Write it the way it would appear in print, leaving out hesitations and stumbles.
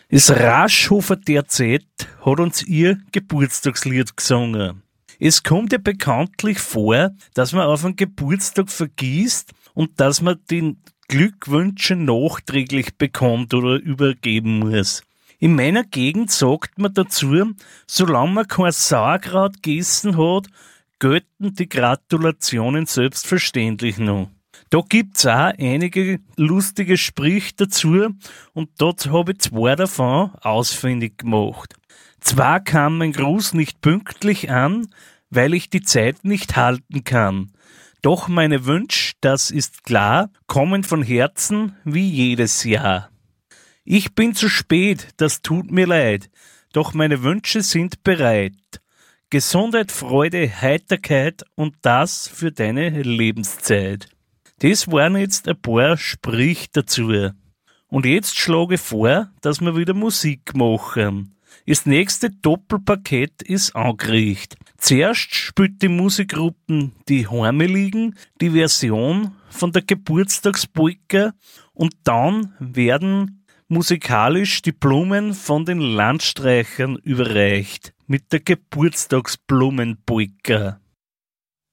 Das Raschhofer DZ hat uns ihr Geburtstagslied gesungen. Es kommt ja bekanntlich vor, dass man auf einen Geburtstag vergisst und dass man den Glückwünsche nachträglich bekommt oder übergeben muss. In meiner Gegend sagt man dazu, solange man kein Sauerkraut gegessen hat, gelten die Gratulationen selbstverständlich noch. Da gibt's auch einige lustige Sprüche dazu und dort habe ich 2 davon ausfindig gemacht. Zwar kam mein Gruß nicht pünktlich an, weil ich die Zeit nicht halten kann. Doch meine Wünsche, das ist klar, kommen von Herzen wie jedes Jahr. Ich bin zu spät, das tut mir leid, doch meine Wünsche sind bereit. Gesundheit, Freude, Heiterkeit und das für deine Lebenszeit. Das waren jetzt ein paar Sprüche dazu. Und jetzt schlage ich vor, dass wir wieder Musik machen. Das nächste Doppelpaket ist angerichtet. Zuerst spielt die Musikgruppe Die Heimeligen die Version von der Geburtstagspolka und dann werden musikalisch die Blumen von den Landstreichern überreicht mit der Geburtstagsblumenpolka.